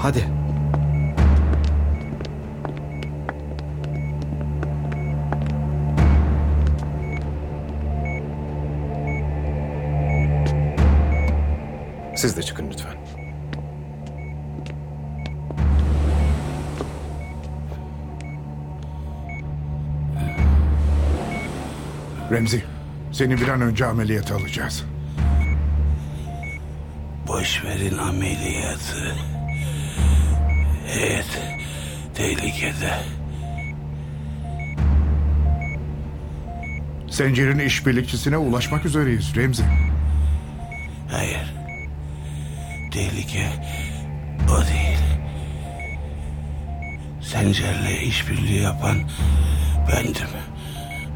Hadi. Siz de çıkın lütfen. Remzi, seni bir an önce ameliyata alacağız. Boş verin ameliyatı. Evet, tehlikede. Sencer'in işbirlikçisine ulaşmak üzereyiz Remzi. Hayır. Tehlike o değil. Sencer'le işbirliği yapan bendim.